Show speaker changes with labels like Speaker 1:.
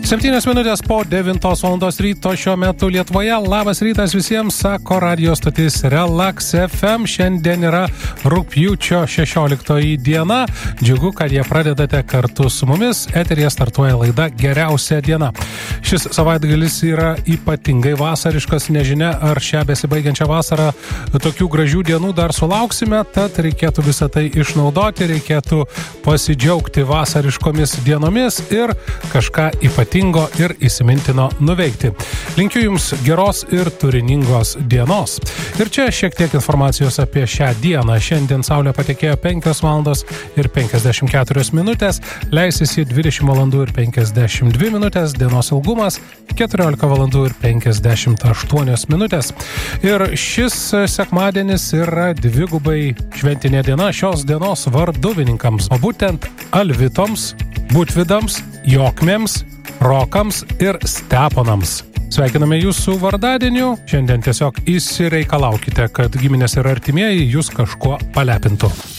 Speaker 1: 7 minutės po 9 valandos ryto šiuo metu Lietuvoje. Labas rytas visiems, sako radio stotis Relax FM. Šiandien yra rugpjūčio 16 diena. Džiugu, kad jie pradedate kartu su mumis. Eteryje startuoja laida Geriausia diena. Šis savaitgalis yra ypatingai vasariškas. Nežinia, ar šią besibaigiančią vasarą tokių gražių dienų dar sulauksime, tad reikėtų visą tai išnaudoti, reikėtų pasidžiaugti vasariškomis dienomis ir kažką ypatingo ir įsimintino nuveikti. Linkiu Jums geros ir turiningos dienos. Ir čia šiek tiek informacijos apie šią dieną. Šiandien saulė patekėjo 5 valandos ir 54 minutės, leisisi 20 valandų ir 52 minutės, dienos ilgumas 14 valandų ir 58 minutės. Ir šis sekmadienis yra dvigubai šventinė diena šios dienos varduvininkams, o būtent Alvitoms, Butvidams, Jokmėms, Rokams ir Steponams. Sveikiname Jūsų vardadieniu. Šiandien tiesiog įsireikalaukite, kad giminės ir artimieji Jūs kažkuo palepintų.